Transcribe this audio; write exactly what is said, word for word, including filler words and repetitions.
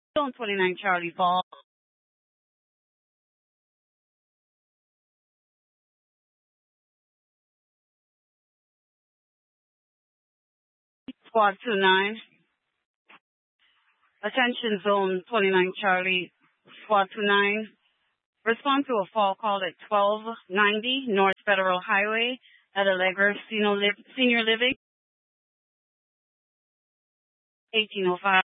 Zone twenty-nine, Charlie Ball. Squad two nine. Attention Zone twenty-nine, Charlie. Squad two nine. Respond to a fall call at twelve ninety North Federal Highway at Allegra Senior Living, eighteen oh five.